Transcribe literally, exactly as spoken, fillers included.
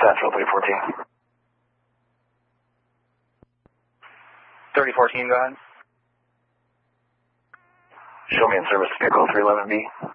Central three fourteen. thirty fourteen, go ahead. Show me in service vehicle three eleven B.